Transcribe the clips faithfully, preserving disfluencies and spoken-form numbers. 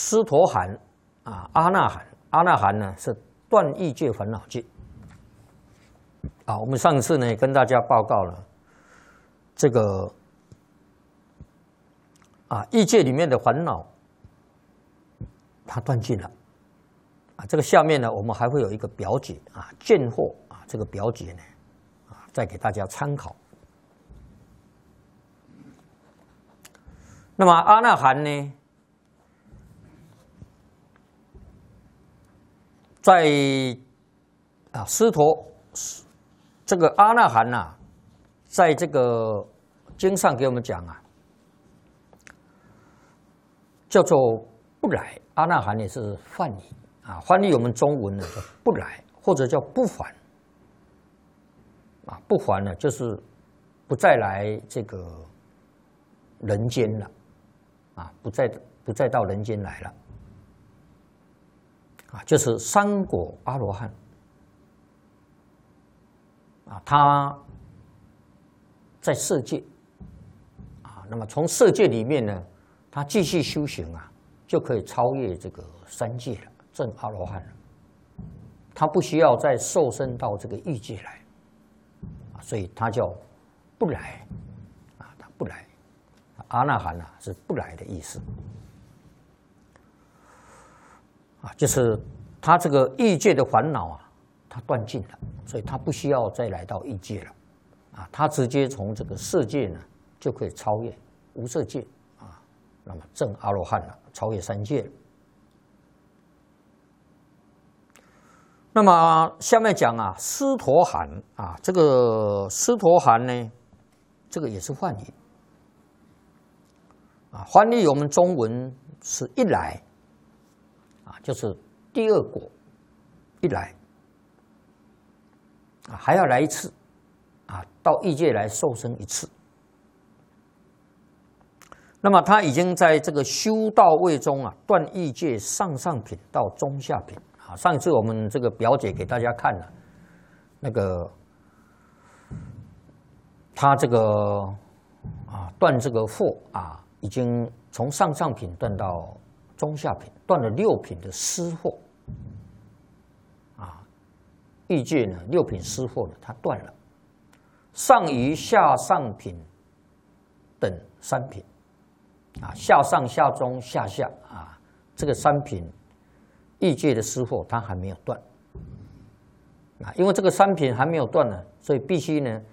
斯陀含啊，阿那含，阿那含呢是断欲界烦恼界。啊，我们上次呢跟大家报告了这个啊欲界里面的烦恼，它断尽了。啊，这个下面呢我们还会有一个表解啊，见惑啊，这个表解呢啊，再给大家参考。那么阿那含呢，在啊斯陀这个阿那含呐、啊，在这个经上给我们讲啊，叫做不来。阿那含也是梵语啊，翻译我们中文呢叫不来，或者叫不还啊，不还呢就是不再来这个人间了。啊，不再不再到人间来了，啊，就是三果阿罗汉，啊，他在色界，啊，那么从色界里面呢，他继续修行啊，就可以超越这个三界了，证阿罗汉了。他不需要再受身到这个欲界来，啊，所以他叫不来，啊，他不来。阿那含啊是不来的意思，啊，就是他这个欲界的烦恼啊，他断尽了，所以他不需要再来到欲界了，啊，他直接从这个色界呢就可以超越无色界啊，那么证阿罗汉了，超越三界了。那么下面讲啊，斯陀含啊，这个斯陀含呢，这个也是梵语。啊，翻译我们中文是一来，啊，就是第二果，一来，啊，还要来一次，啊，到欲界来受生一次。那么他已经在这个修道位中啊，断欲界上上品到中下品。啊，上一次我们这个表姐给大家看了，那个他这个啊断这个惑啊。已经从上上品断到中下品，断了六品的湿惑，啊，欲界呢六品湿惑呢，它断了，上余下上品等三品，啊，下上下中下下啊，这个三品欲界的湿惑它还没有断，啊，因为这个三品还没有断呢，所以必须呢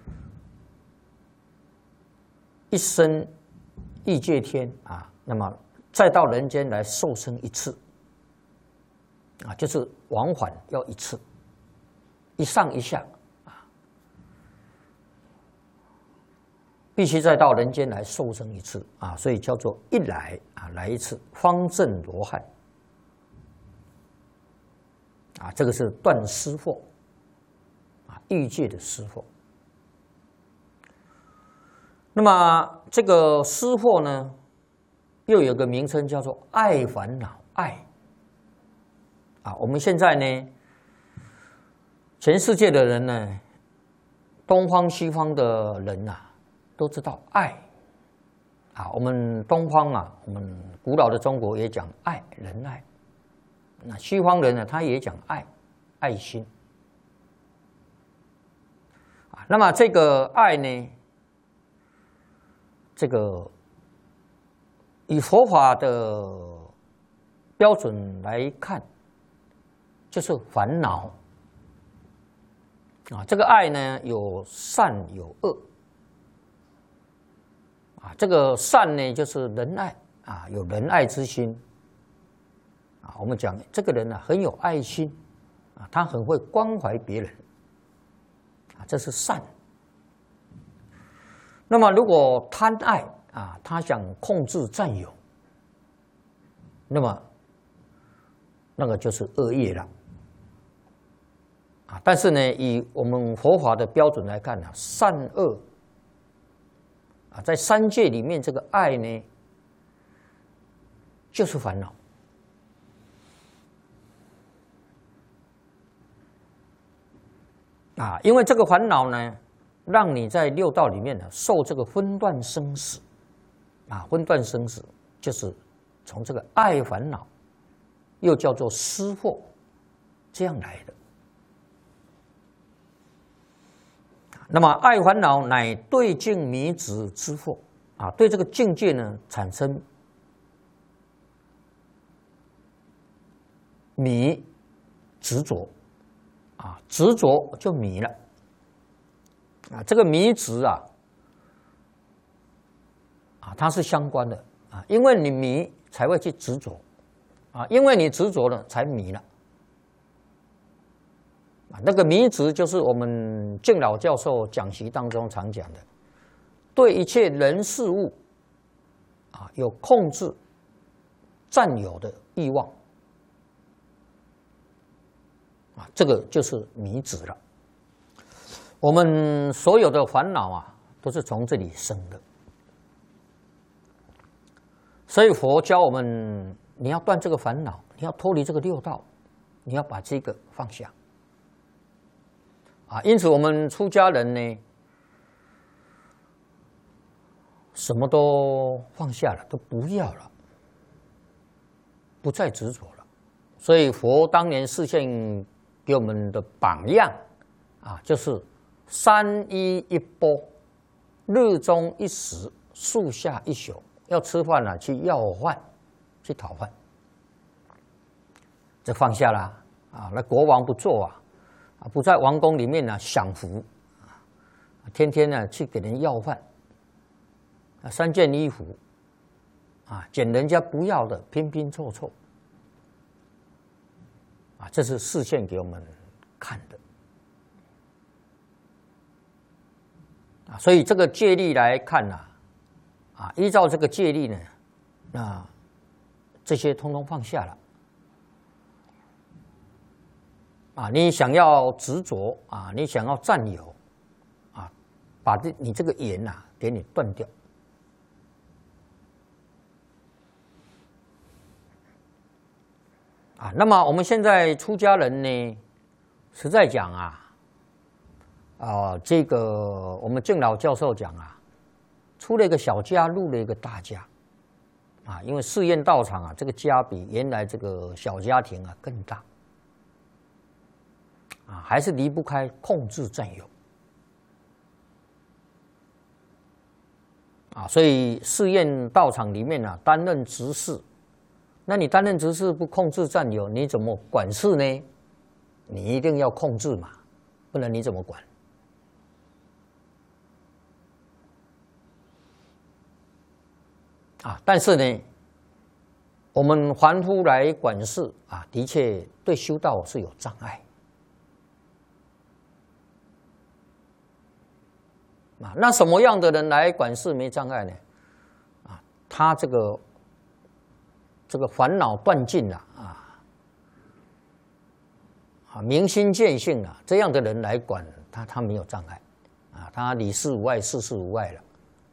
一生。欲界天啊，那么再到人间来受生一次，啊，就是往返要一次，一上一下啊，必须再到人间来受生一次啊，所以叫做一来啊来一次，方证罗汉啊，这个是断湿惑啊，欲界的湿惑。那么这个湿惑呢，又有个名称叫做爱烦恼爱啊。我们现在呢，全世界的人呢，东方西方的人啊，都知道爱啊。我们东方啊，我们古老的中国也讲爱，仁爱。那西方人呢，他也讲爱，爱心啊。那么这个爱呢？这个以佛法的标准来看，就是烦恼啊。这个爱呢，有善有恶啊。这个善呢，就是仁爱啊，有仁爱之心啊。我们讲这个人呢、啊，很有爱心啊，他很会关怀别人啊，这是善。那么，如果贪爱啊，他想控制占有，那么那个就是恶业了啊。但是呢，以我们佛法的标准来看呢，善恶啊，在三界里面，这个爱呢，就是烦恼啊，因为这个烦恼呢。让你在六道里面呢受这个分段生死，啊，分段生死就是从这个爱烦恼又叫做失惑，这样来的。那么爱烦恼乃对境迷执之惑啊，对这个境界呢产生迷执着啊，执着就迷了啊，这个迷执啊啊，它是相关的啊，因为你迷才会去执着啊，因为你执着了才迷了。那个迷执就是我们敬老教授讲习当中常讲的，对一切人事物啊有控制、占有的欲望啊，这个就是迷执了。我们所有的烦恼啊，都是从这里生的。所以佛教我们，你要断这个烦恼，你要脱离这个六道，你要把这个放下。啊，因此我们出家人呢，什么都放下了，都不要了，不再执着了。所以佛当年示现给我们的榜样啊，就是三衣一钵，日中一食，树下一宿。要吃饭了，去要饭，去讨饭，这放下了啊。那国王不做啊。啊，不在王宫里面呢享福，啊，天天呢去给人要饭，啊，三件衣服，啊，捡人家不要的，拼拼凑凑，啊，这是示现给我们看的，啊，所以这个戒律来看呢，啊，依照这个戒律呢，那这些通通放下了。啊，你想要执着啊，你想要占有啊，把这你这个缘呐、啊、给你断掉啊。那么我们现在出家人呢，实在讲啊，啊，这个我们敬老教授讲啊，出了一个小家，入了一个大家啊，因为誓愿道场啊，这个家比原来这个小家庭啊更大。啊，还是离不开控制占有啊，所以誓愿道场里面啊，担任执事，那你担任执事不控制占有，你怎么管事呢？你一定要控制嘛，不然你怎么管？啊，但是呢，我们凡夫来管事啊，的确对修道是有障碍。啊，那什么样的人来管事没障碍呢？啊，他这个这个烦恼断尽了啊，啊，明心见性了，这样的人来管他，他没有障碍，啊，他理事无碍，事事无碍了。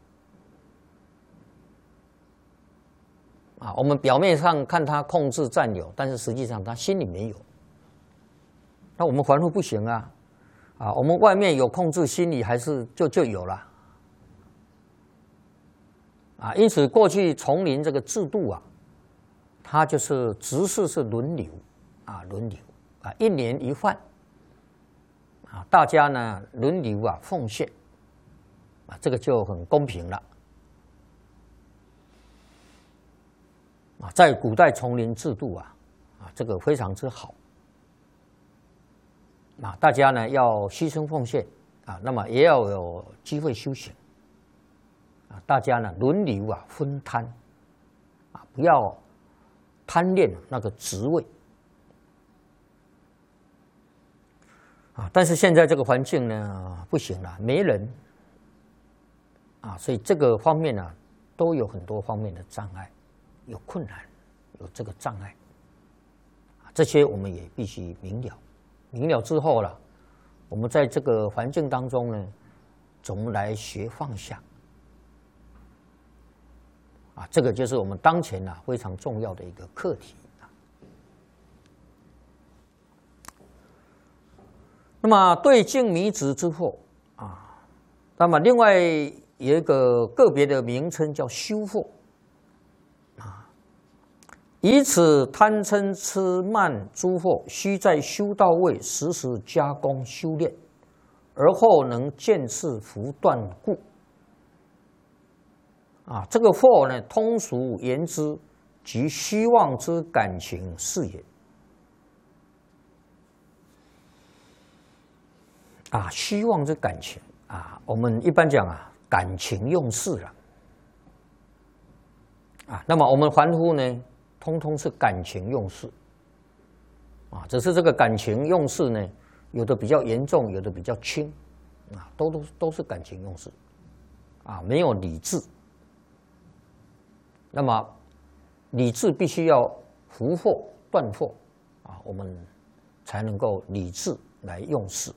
啊，我们表面上看他控制占有，但是实际上他心里没有。那我们凡夫不行啊。啊，我们外面有控制，心里还是就就有了，啊，因此过去丛林这个制度啊，它就是执事是轮流，啊，轮流啊，一年一换，啊，大家呢轮流啊奉献，啊，这个就很公平了，啊，在古代丛林制度啊，啊，这个非常之好。啊，大家呢要牺牲奉献啊，那么也要有机会修行啊，大家呢轮流啊分摊啊，不要贪恋那个职位啊。但是现在这个环境呢不行了，没人啊，所以这个方面呢都有很多方面的障碍，有困难，有这个障碍啊，这些我们也必须明了。明了之后了，我们在这个环境当中呢，怎么来学放下？啊，这个就是我们当前啊非常重要的一个课题啊。那么对境迷执之惑啊，那么另外有一个个别的名称叫修惑啊， 以此贪嗔痴慢诸惑，须在修道位时时加工修炼，而后能见次伏断故。啊，这个惑呢，通俗言之，即虚妄之感情是也。啊，虚妄之感情啊，我们一般讲啊，感情用事了。啊，那么我们凡夫呢，通通是感情用事。啊，只是这个感情用事呢，有的比较严重，有的比较轻，啊，都都都是感情用事。啊，没有理智。那么，理智必须要伏惑断惑，啊，我们才能够理智来用事。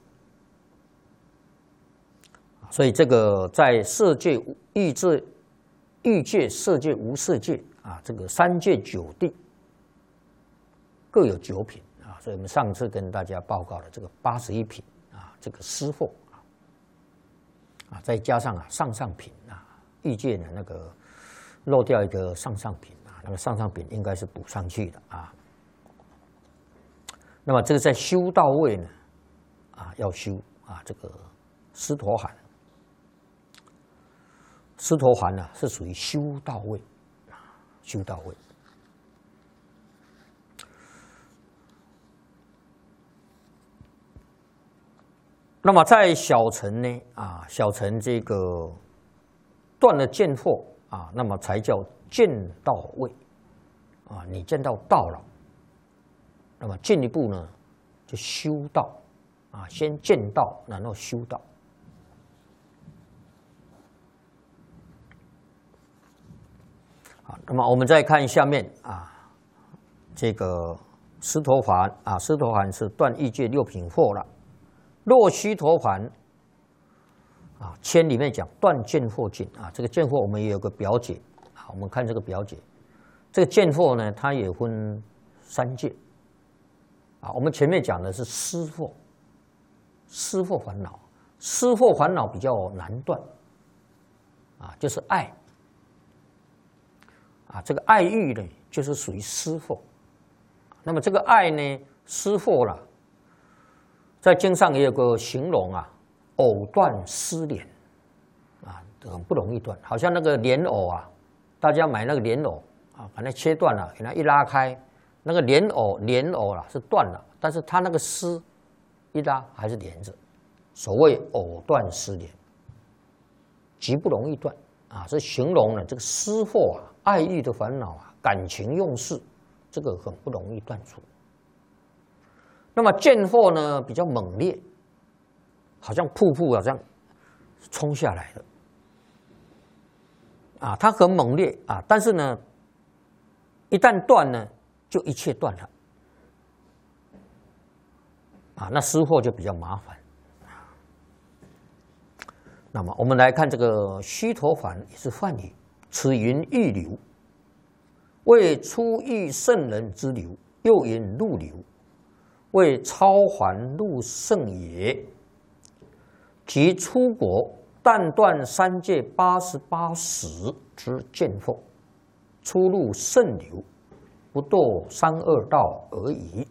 所以这个在色界、欲界、欲界、色界、无色界啊，这个三界九地各有九品啊。所以我们上次跟大家报告了这个八十一品啊，这个湿惑啊，啊，再加上啊上上品啊，欲界的那个。漏掉一个上上品啊，那个上上品应该是补上去的啊。那么这个在修道位呢，啊，要修啊这个狮陀含，狮陀含呢是属于修道位啊，修道位。那么在小乘呢，啊，小乘这个断了见惑。啊，那么才叫见道位，啊，你见到道了，那么进一步呢，就修道，啊，先见道，然后修道。好，那么我们再看下面啊，这个狮陀含啊，狮陀含是断欲界六品惑了，若须陀含。啊，签里面讲断见惑尽啊，这个见惑我们也有个表解啊，我们看这个表解，这个见惑呢，它也分三界啊。我们前面讲的是湿惑，湿惑烦恼，湿惑烦恼比较难断啊，就是爱啊，这个爱欲呢，就是属于湿惑。那么这个爱呢，湿惑了，在经上也有个形容啊。藕断丝连，啊，很不容易断。好像那个莲藕啊，大家买那个莲藕啊，把它切断了，给它一拉开，那个莲藕莲藕啦是断了，但是它那个丝一拉还是连着。所谓藕断丝连，极不容易断啊，是形容了这个湿惑啊、爱欲的烦恼啊、感情用事，这个很不容易断除。那么见惑呢，比较猛烈。好像瀑布好像冲下来了，啊，它很猛烈啊，但是呢，一旦断呢，就一切断了，啊，那失惑就比较麻烦。那么我们来看这个须陀洹也是梵语，此云欲流，为出欲圣人之流，又云入流，为超凡入圣也。即出国，但断三界八十八识之见惑，出入圣流，不堕三恶道而已。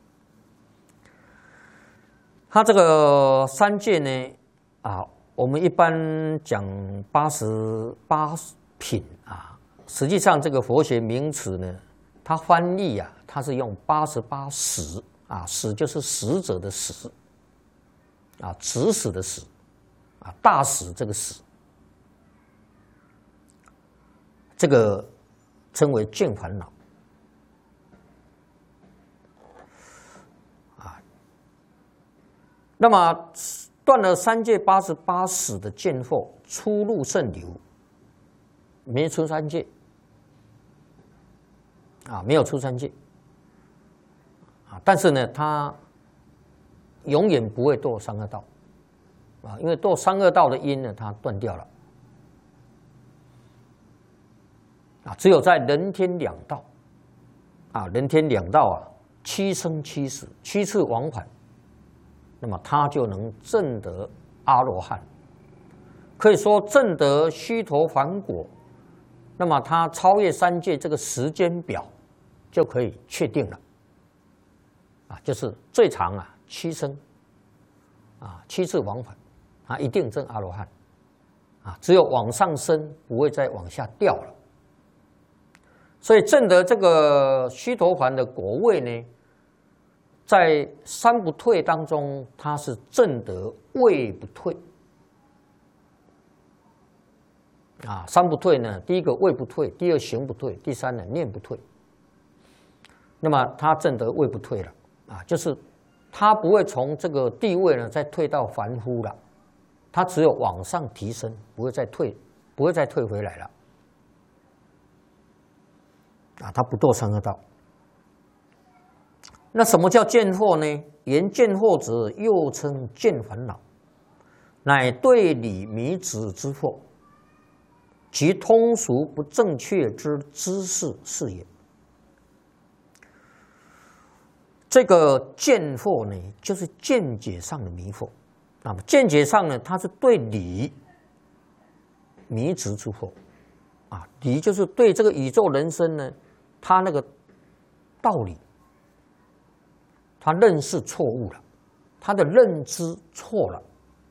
它这个三界呢，啊，我们一般讲八十八品啊，实际上这个佛学名词呢，它翻译啊，它是用八十八识啊，识就是使者的使。啊，指使的使，啊，大使这个使，这个称为见烦恼，啊，那么断了三界八十八识的见惑，出入圣流，没出三界，啊，没有出三界，啊，但是呢，他永远不会堕三恶道，啊，因为堕三恶道的因呢，它断掉了，啊，只有在人天两道，啊，人天两道啊，七生七死，七次往返，那么他就能证得阿罗汉，可以说证得须陀洹果，那么他超越三界这个时间表就可以确定了，啊，就是最长啊七生，啊七次往返，啊一定证阿罗汉，啊只有往上升，不会再往下掉了。所以证得这个须陀洹的果位呢，在三不退当中，它是证得位不退。啊，三不退呢，第一个位不退，第二行不退，第三呢念不退。那么他证得位不退了啊，就是他不会从这个地位呢再退到凡夫了，他只有往上提升，不会再退，不会再退回来了。啊，他不堕三恶道。那什么叫见惑呢？言见惑者，又称见烦恼，乃对理迷执之惑。其通俗不正确之知识是也。这个见惑呢，就是见解上的迷惑。那么见解上呢，它是对理迷执之惑啊，理就是对这个宇宙人生呢，它那个道理，他认识错误了，他的认知错了，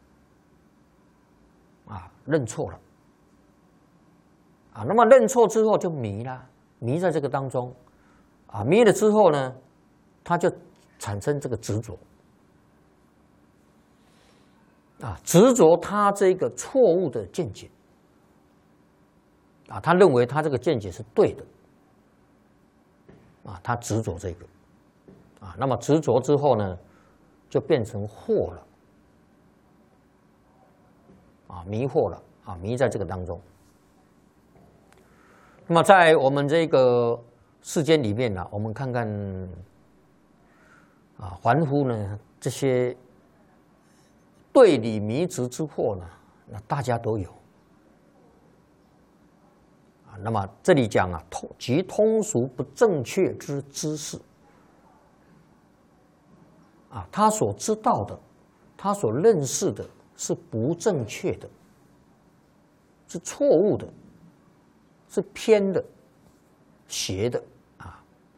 啊，认错了。啊，那么认错之后就迷了，迷在这个当中，啊，迷了之后呢，他就产生这个执着，啊，执着他这个错误的见解，啊，他认为他这个见解是对的，啊，他执着这个，啊，那么执着之后呢，就变成惑了，啊，迷惑了，啊，迷在这个当中。那么在我们这个世间里面呢，我们看看啊，凡夫呢这些对理迷执之惑呢，那大家都有啊。那么这里讲啊，通即通俗不正确之知识啊，他所知道的，他所认识的是不正确的，是错误的。是偏的、邪的啊。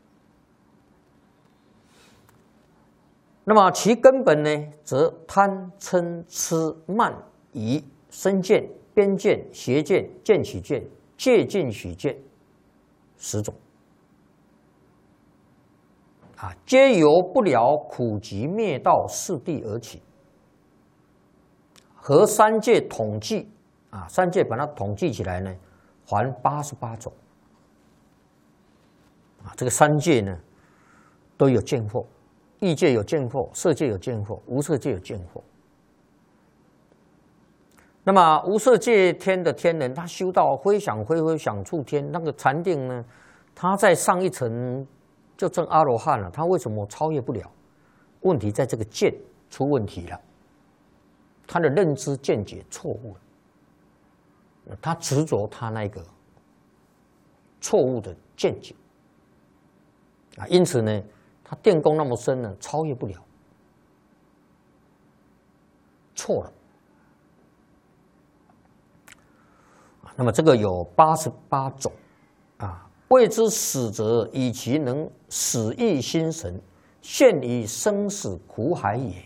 那么其根本呢，则贪嗔痴慢疑身见、边见、邪见、见取见、戒禁许见十种啊，皆由不了苦集灭道四谛而起。和三界统计啊，三界把它统计起来呢，还八十八种啊，这个三界呢都有见惑，欲界有见惑，色界有见惑，无色界有见惑。那么无色界天的天人，他修到非想非非想处天，那个禅定呢，他在上一层就证阿罗汉了，他为什么超越不了？问题在这个见出问题了，他的认知见解错误了。他执着他那个错误的见解啊，因此呢，他电功那么深呢，超越不了，错了啊。那么这个有八十八种啊，谓之死者，以其能死益心神，陷于生死苦海也。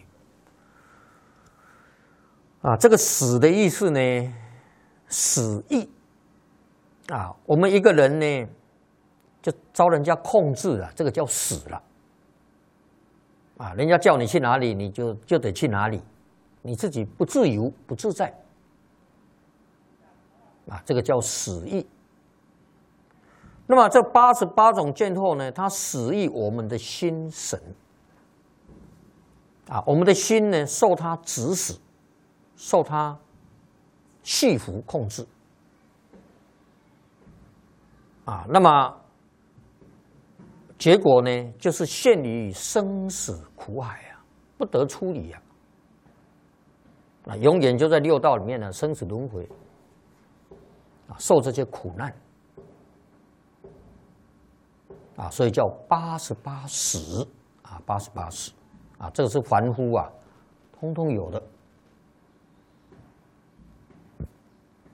啊，这个死的意思呢？死意啊，我们一个人呢，就遭人家控制了，这个叫死了啊。人家叫你去哪里，你就就得去哪里，你自己不自由、不自在啊，这个叫死意。那么这八十八种见惑呢，它死益我们的心神啊，我们的心呢，受它指使，受它束缚控制啊，那么结果呢，就是陷于生死苦海啊，不得出离啊，啊，永远就在六道里面呢，生死轮回啊，受这些苦难啊，所以叫八十八死啊，八十八死啊，这个是凡夫啊，通通有的。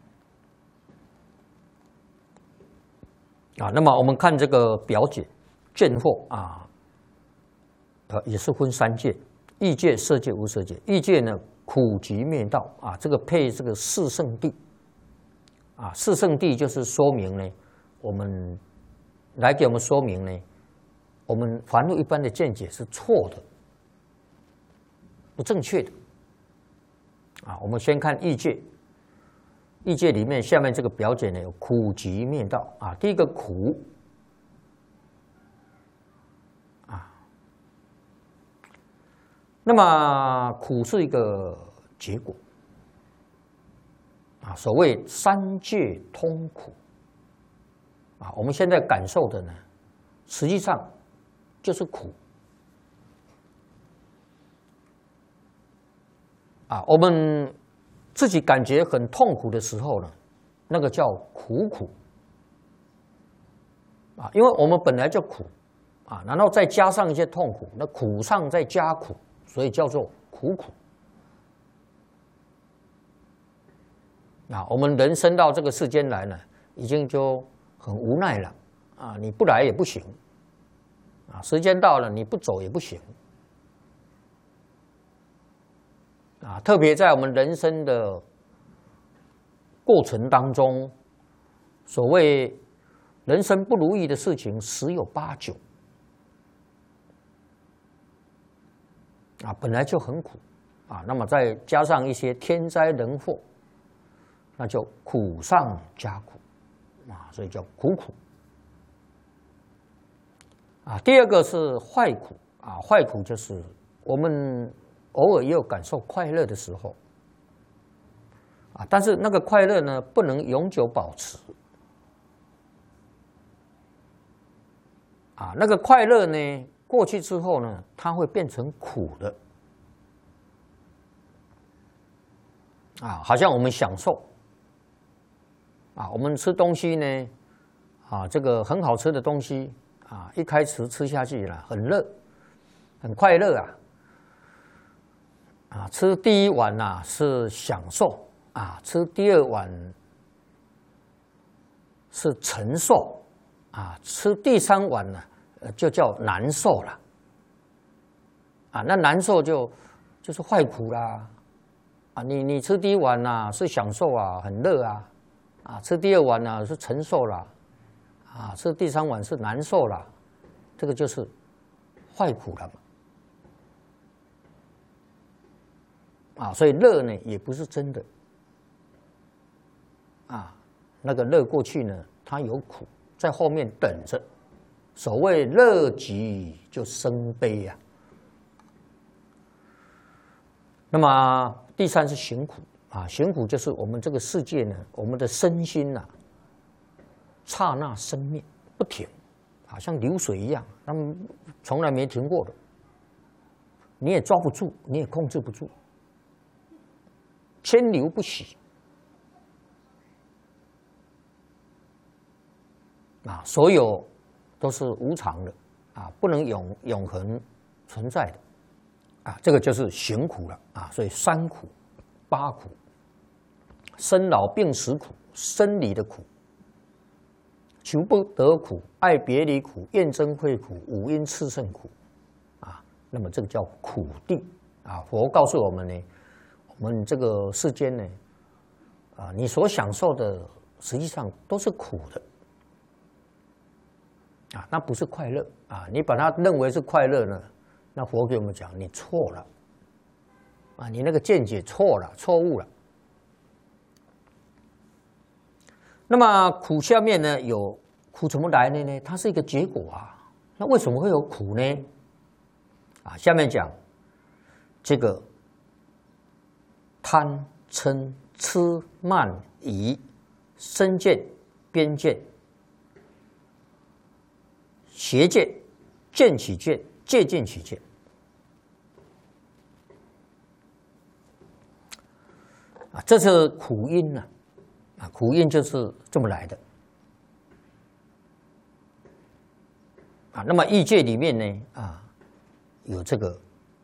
啊，那么我们看这个表解见惑啊，呃，也是分三界：欲界、色界、无色界。欲界呢，苦集灭道啊，这个配这个四圣谛啊，四圣谛就是说明呢，我们来给我们说明呢，我们凡夫一般的见解是错的、不正确的啊。我们先看欲界。欲界里面，下面这个表解呢有苦集灭道啊。第一个苦啊，那么苦是一个结果啊。所谓三界通苦啊，我们现在感受的呢，实际上就是苦啊。我们自己感觉很痛苦的时候呢，那个叫苦苦啊，因为我们本来就苦啊，然后再加上一些痛苦，那苦上再加苦，所以叫做苦苦啊。我们人生到这个世间来呢，已经就很无奈了啊，你不来也不行啊，时间到了你不走也不行。啊，特别在我们人生的过程当中，所谓人生不如意的事情十有八九啊，本来就很苦啊，那么再加上一些天灾人祸，那就苦上加苦啊，所以叫苦苦啊。第二个是坏苦啊，坏苦就是我们偶尔也有感受快乐的时候啊，但是那个快乐呢，不能永久保持啊。那个快乐呢，过去之后呢，它会变成苦的啊。好像我们享受啊，我们吃东西呢，啊，这个很好吃的东西啊，一开始吃下去了，很热，很快乐啊。啊，吃第一碗呐、啊、是享受啊，吃第二碗是承受啊，吃第三碗呢、啊、就叫难受了啊。那难受就就是坏苦啦啊。你你吃第一碗呐、啊、是享受啊，很热啊啊，吃第二碗呢、啊、是承受啦啊，吃第三碗是难受啦，这个就是坏苦了嘛。啊，所以乐呢也不是真的啊，那个乐过去呢，它有苦在后面等着。所谓乐极就生悲呀、啊。那么第三是行苦啊，行苦就是我们这个世界呢，我们的身心呐、啊，刹那生灭不停，好像流水一样，他们从来没停过的，你也抓不住，你也控制不住。千流不息啊，所有都是无常的啊，不能永永恒存在的啊，这个就是行苦了啊。所以三苦、八苦：生老病死苦、生理的苦、求不得苦、爱别离苦、怨憎会苦、五阴炽盛苦啊。那么这个叫苦地啊。佛告诉我们呢。我们这个世间呢，啊，你所享受的实际上都是苦的，啊，那不是快乐啊。你把它认为是快乐呢，那佛给我们讲，你错了，啊，你那个见解错了，错误了。那么苦下面呢，有苦怎么来的呢？它是一个结果啊。那为什么会有苦呢？啊，下面讲这个。贪嗔痴慢疑身见边见邪见见起见戒见起见啊，这是苦因呐啊，苦因就是这么来的啊。那么欲界里面呢啊，有这个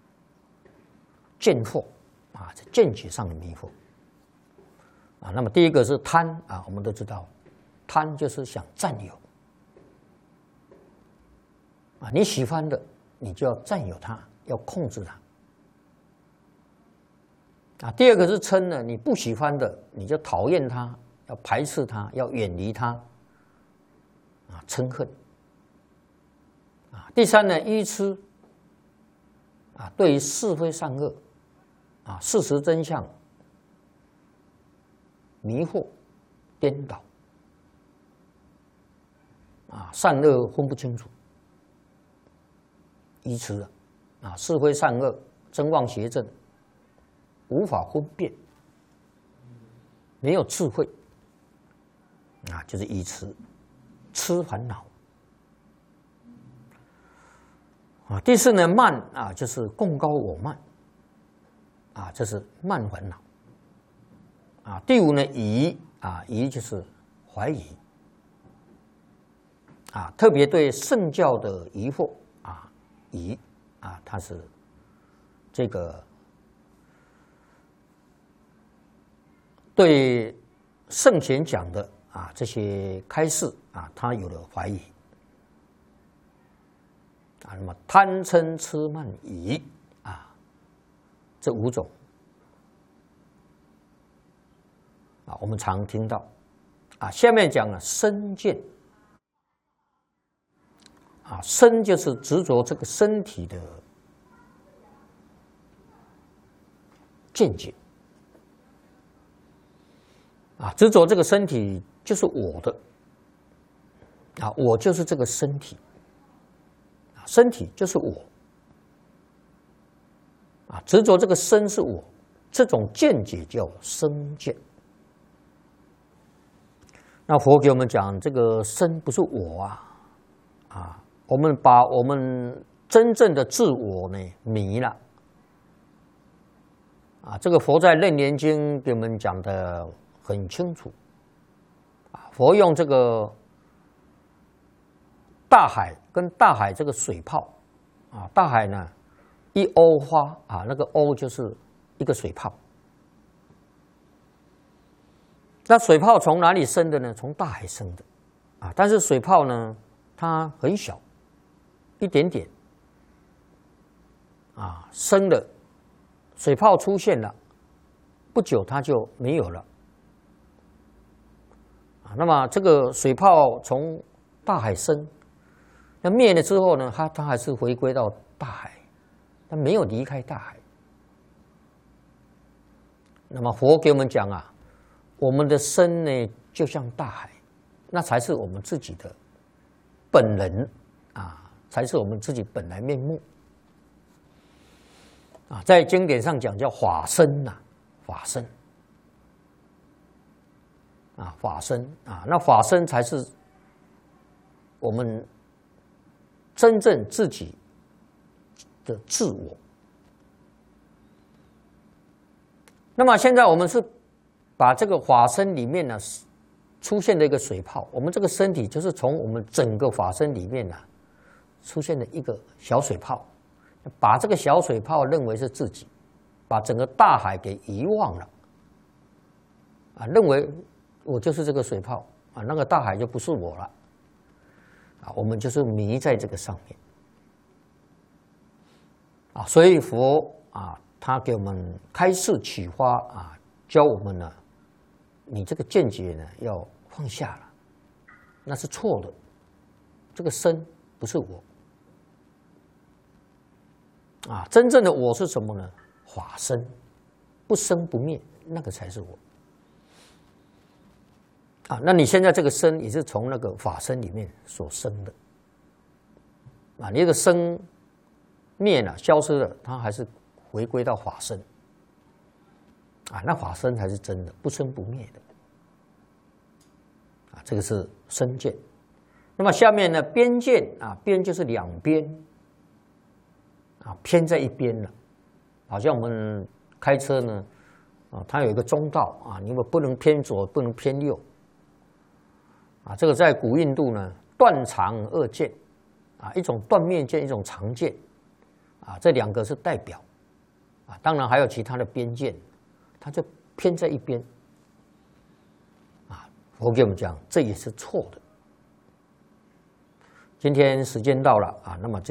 见惑。啊，在见解上的迷惑啊。那么第一个是贪啊，我们都知道，贪就是想占有啊，你喜欢的，你就要占有它，要控制它。啊，第二个是嗔呢，你不喜欢的，你就讨厌它，要排斥它，要远离它。啊，嗔恨。啊，第三呢，愚痴。啊，对于是非善恶，啊，事实真相，迷惑、颠倒。啊，善恶分不清楚。愚痴啊，啊，是非善恶，真妄邪正，无法分辨，没有智慧，啊，就是愚痴，痴烦恼。啊，第四呢，慢啊，就是贡高我慢，啊，这是慢烦恼。啊，第五呢，疑啊，疑就是怀疑。啊，特别对圣教的疑惑啊，疑啊，它是这个对圣贤讲的啊这些开示啊，他有了怀疑啊。那么贪嗔痴慢疑啊，这五种啊，我们常听到啊。下面讲了身见。啊，身就是执着这个身体的见解，啊，执着这个身体就是我的，啊，我就是这个身体，啊，身体就是我，啊，执着这个身是我，这种见解叫身见。那佛给我们讲，这个身不是我啊，啊。我们把我们真正的自我呢迷了啊！这个佛在《楞严经》给我们讲的很清楚啊。佛用这个大海跟大海这个水泡啊，大海呢一欧花啊，那个欧就是一个水泡。那水泡从哪里生的呢？从大海生的啊。但是水泡呢，它很小。一点点啊，生了水泡出现了，不久它就没有了啊。那么这个水泡从大海生，那灭了之后呢，它它还是回归到大海，它没有离开大海。那么佛给我们讲啊，我们的身呢就像大海，那才是我们自己的本人啊。才是我们自己本来面目啊，在经典上讲叫法身呐，法身啊，法身啊，那法身才是我们真正自己的自我。那么现在我们是把这个法身里面呢出现的一个水泡，我们这个身体就是从我们整个法身里面呢。出现了一个小水泡，把这个小水泡认为是自己，把整个大海给遗忘了，啊，认为我就是这个水泡啊，那个大海就不是我了，啊，我们就是迷在这个上面，啊，所以佛啊，他给我们开示启发啊，教我们呢，你这个见解呢要放下了，那是错的，这个身不是我。啊，真正的我是什么呢？法身，不生不灭，那个才是我。啊，那你现在这个身也是从那个法身里面所生的。啊，你这个生灭了，消失了，它还是回归到法身。啊，那法身才是真的，不生不灭的。啊，这个是身见。那么下面呢，边见啊，边就是两边。啊，偏在一边了，好像我们开车呢，啊，它有一个中道啊，你们不能偏左，不能偏右，啊，这个在古印度呢，断长二见，啊，一种断面见，一种长见，啊，这两个是代表，啊，当然还有其他的边见，它就偏在一边，啊，我给我们讲，这也是错的， 今天时间到了啊，那么这。